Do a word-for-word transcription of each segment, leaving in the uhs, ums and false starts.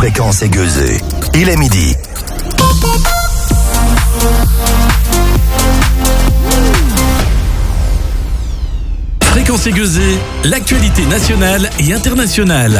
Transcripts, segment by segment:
Fréquence aiguisée. Il est midi. Fréquence aiguisée, l'actualité nationale et internationale.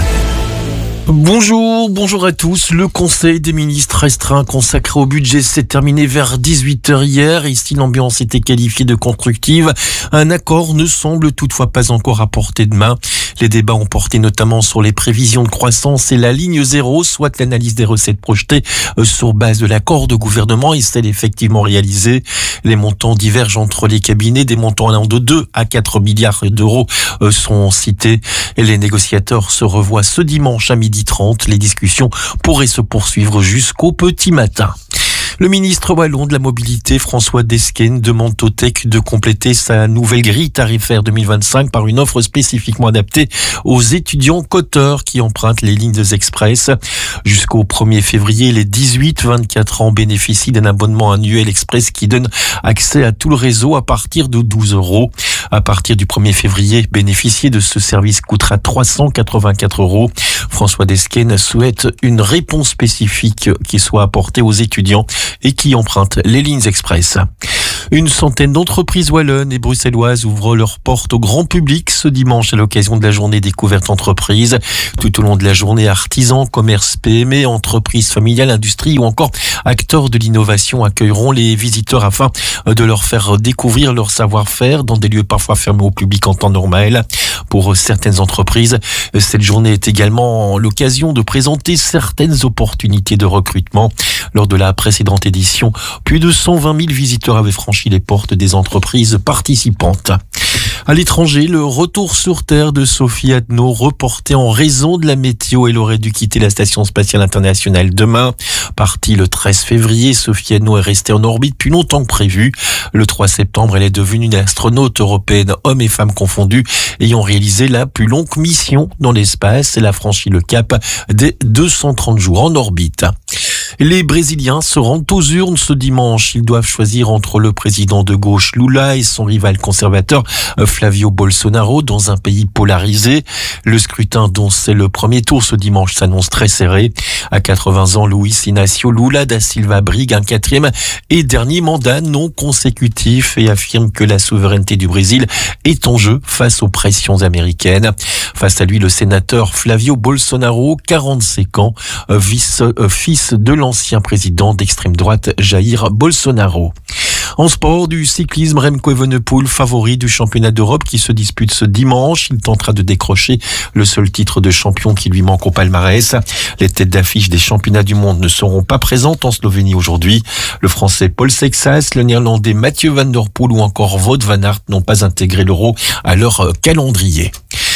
Bonjour, bonjour à tous. Le Conseil des ministres restreint consacré au budget s'est terminé vers dix-huit heures hier. Ici, l'ambiance était qualifiée de constructive. Un accord ne semble toutefois pas encore à portée de main. Les débats ont porté notamment sur les prévisions de croissance et la ligne zéro, soit l'analyse des recettes projetées sur base de l'accord de gouvernement et celle effectivement réalisée. Les montants divergent entre les cabinets. Des montants allant de deux à quatre milliards d'euros sont cités. Et les négociateurs se revoient ce dimanche à midi trente. Les discussions pourraient se poursuivre jusqu'au petit matin. Le ministre wallon de la mobilité, François Descaines, demande au T E C de compléter sa nouvelle grille tarifaire deux mille vingt-cinq par une offre spécifiquement adaptée aux étudiants coteurs qui empruntent les lignes express. Jusqu'au premier février, les dix-huit vingt-quatre ans bénéficient d'un abonnement annuel express qui donne accès à tout le réseau à partir de douze euros. À partir du premier février, bénéficier de ce service coûtera trois cent quatre-vingt-quatre euros. François Descaines souhaite une réponse spécifique qui soit apportée aux étudiants et qui empruntent les lignes express. Une centaine d'entreprises wallonnes et bruxelloises ouvrent leurs portes au grand public ce dimanche à l'occasion de la journée découverte entreprise. Tout au long de la journée, artisans, commerces, P M E, entreprises familiales, industries ou encore acteurs de l'innovation accueilleront les visiteurs afin de leur faire découvrir leur savoir-faire dans des lieux parfois fermés au public en temps normal. Pour certaines entreprises, cette journée est également l'occasion de présenter certaines opportunités de recrutement. Lors de la précédente édition, plus de cent vingt mille visiteurs avaient franchi les portes des entreprises participantes. À l'étranger, le retour sur Terre de Sophie Adno reporté en raison de la météo. Elle aurait dû quitter la Station spatiale internationale demain. Partie le treize février, Sophie Adno est restée en orbite plus longtemps que prévu. Le trois septembre, elle est devenue une astronaute européenne, hommes et femmes confondus, ayant réalisé la plus longue mission dans l'espace. Elle a franchi le cap des deux cent trente jours en orbite. Les Brésiliens se rendent aux urnes ce dimanche. Ils doivent choisir entre le président de gauche Lula et son rival conservateur Flavio Bolsonaro dans un pays polarisé. Le scrutin, dont c'est le premier tour ce dimanche, s'annonce très serré. À quatre-vingts ans, Luis Inácio Lula da Silva brigue un quatrième et dernier mandat non consécutif et affirme que la souveraineté du Brésil est en jeu face aux pressions américaines. Face à lui, le sénateur Flavio Bolsonaro, quarante-cinq ans, vice, euh, fils de l'ancien président d'extrême droite Jair Bolsonaro. En sport, du cyclisme, Remco Evenepoel, favori du championnat d'Europe qui se dispute ce dimanche. Il tentera de décrocher le seul titre de champion qui lui manque au palmarès. Les têtes d'affiche des championnats du monde ne seront pas présentes en Slovénie aujourd'hui. Le français Paul Sexas, le néerlandais Mathieu Van Der Poel ou encore Wout van Aert n'ont pas intégré l'Euro à leur calendrier.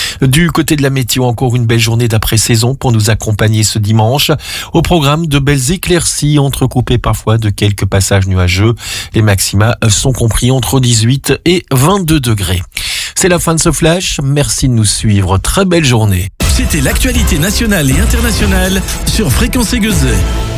Du côté de la météo, encore une belle journée d'après-saison pour nous accompagner ce dimanche. Au programme, de belles éclaircies entrecoupées parfois de quelques passages nuageux. Les maxima sont compris entre dix-huit et vingt-deux degrés. C'est la fin de ce flash. Merci de nous suivre. Très belle journée. C'était l'actualité nationale et internationale sur Fréquence aiguisée.